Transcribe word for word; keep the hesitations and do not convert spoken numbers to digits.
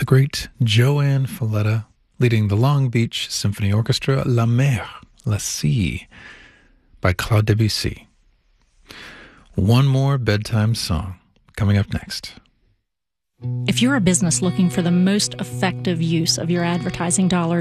great Joanne Falletta leading the Long Beach Symphony Orchestra, La Mer, La Sea, by Claude Debussy. One more bedtime song coming up next. If you're a business looking for the most effective use of your advertising dollars,